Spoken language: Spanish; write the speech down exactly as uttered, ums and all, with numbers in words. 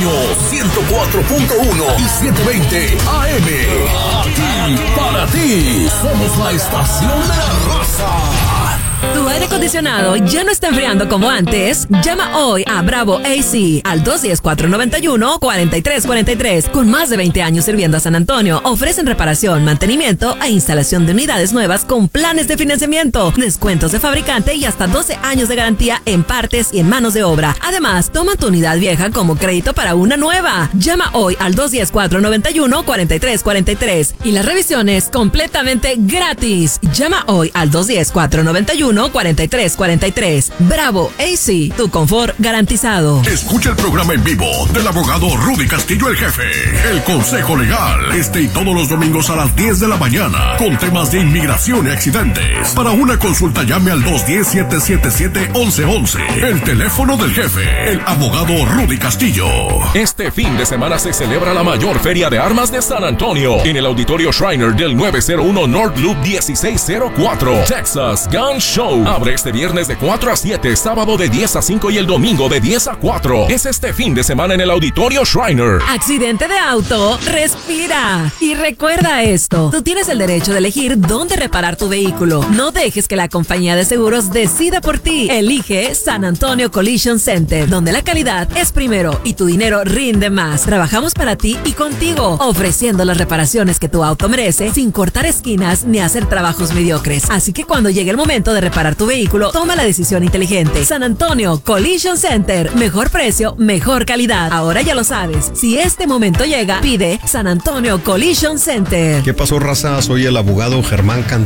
Antonio, ciento cuatro punto uno y setecientos veinte A M. Aquí para ti. Somos la estación de la raza. ¿Tu aire acondicionado ya no está enfriando como antes? Llama hoy a Bravo A C al dos uno cero, cuatro nueve uno, cuatro tres cuatro tres. Con más de veinte años sirviendo a San Antonio, ofrecen reparación, mantenimiento e instalación de unidades nuevas con planes de financiamiento, descuentos de fabricante y hasta doce años de garantía en partes y en manos de obra. Además, toma tu unidad vieja como crédito para una nueva. Llama hoy al dos uno cero, cuatro nueve uno, cuatro tres cuatro tres y las revisiones completamente gratis. Llama hoy al dos uno cero, cuatro nueve uno, cuatro tres cuatro tres. Bravo A C, tu confort garantizado. Escucha el programa en vivo del abogado Rudy Castillo, el jefe. El Consejo Legal, este y todos los domingos a las diez de la mañana, con temas de inmigración y accidentes. Para una consulta llame al dos uno cero, siete siete siete, once once. El teléfono del jefe, el abogado Rudy Castillo. Este fin de semana se celebra la mayor feria de armas de San Antonio en el Auditorio Shriner del nueve cero uno North Loop dieciséis cero cuatro. Texas Gun Show. Abre este viernes de cuatro a siete, sábado de diez a cinco y el domingo de diez a cuatro. Es este fin de semana en el Auditorio Shriner. Accidente de auto, respira. Y recuerda esto, tú tienes el derecho de elegir dónde reparar tu vehículo. No dejes que la compañía de seguros decida por ti. Elige San Antonio Collision Center, donde la calidad es primero y tu dinero rinde más. Trabajamos para ti y contigo, ofreciendo las reparaciones que tu auto merece sin cortar esquinas ni hacer trabajos mediocres. Así que cuando llegue el momento de reparar tu vehículo, toma la decisión inteligente. San Antonio Collision Center, mejor precio, mejor calidad. Ahora ya lo sabes, si este momento llega, pide San Antonio Collision Center. ¿Qué pasó, raza? Soy el abogado Germán Cantón.